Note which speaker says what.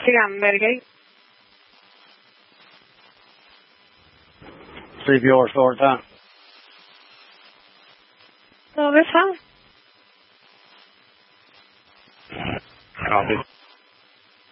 Speaker 1: Medicaid.
Speaker 2: CPR start time.
Speaker 1: Oh, this time?
Speaker 2: Copy.